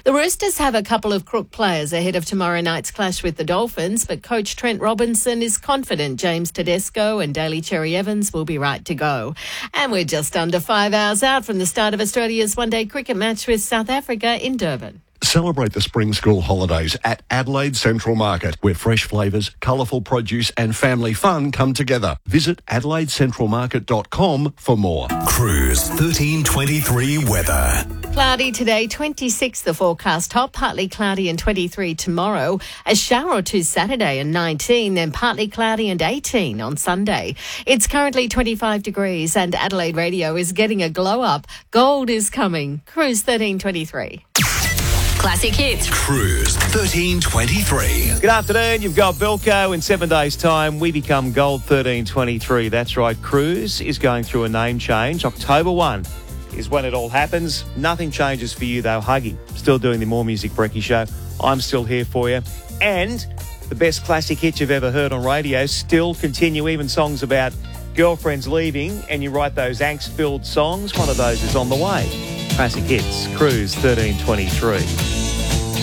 The Roosters have a couple of crook players ahead of tomorrow night's clash with the Dolphins, but coach Trent Robinson is confident James Tedesco and Daly Cherry Evans will be right to go. And we're just under 5 hours out from the start of Australia's one-day cricket match with South Africa in Durban. Celebrate the spring school holidays at Adelaide Central Market, where fresh flavours, colourful produce and family fun come together. Visit adelaidecentralmarket.com for more. Cruise 1323 weather. Cloudy today, 26 the forecast top, partly cloudy and 23 tomorrow. A shower or two Saturday and 19, then partly cloudy and 18 on Sunday. It's currently 25 degrees and Adelaide Radio is getting a glow up. Gold is coming. Cruise 1323. Classic Hits. Cruise 1323. Good afternoon. You've got Bilko. In 7 days' time, we become Gold 1323. That's right. Cruise is going through a name change. October 1 is when it all happens. Nothing changes for you, though. Huggy, still doing the More Music Brekkie show. I'm still here for you. And the best classic hits you've ever heard on radio still continue. Even songs about girlfriends leaving, and you write those angst-filled songs. One of those is on the way. Classic Hits, Cruise 1323.